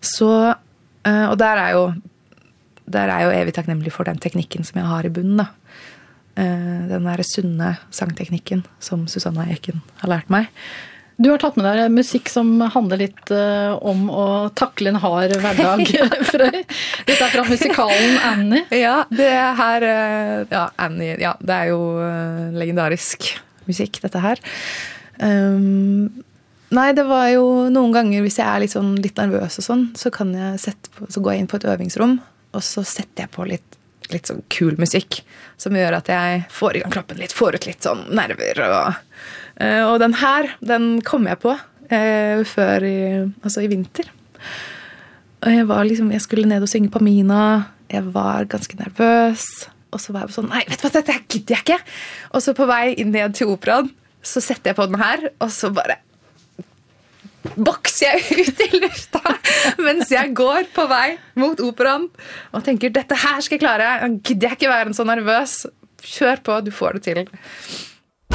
Så, og der er jo evig takknemlig for den teknikken som jeg har i bunnen, da. Den der sunne sangteknikken som Susanna Eken har lært meg. Du har tatt med deg musikk som handler litt om å takle en hard hverdag, Frøy. Dette fra musikalen Annie. Ja, det her, Annie, ja, det er jo legendarisk musikk, dette her. Nei, det var jo noen ganger hvis jeg er litt nervøs og sånn, så kan jeg så går jeg inn på et øvingsrom, og så setter jeg på litt sånn kul musikk, som gjør at jeg får i gang kroppen litt, får ut litt sånn nerver, og den kom jeg på før i vinter. Og jeg skulle ned og synge på Mina, jeg var ganske nervøs, og så var jeg sånn, nei, vet du hva, dette gidder jeg ikke. Og så på vei ned til operaen, så setter jeg på den her, og så bare bokser jeg ut i lufta mens jeg går på vei mot operaen og tenker, dette her skal jeg klare, gidder jeg ikke være så nervøs, kjør på, du får det til.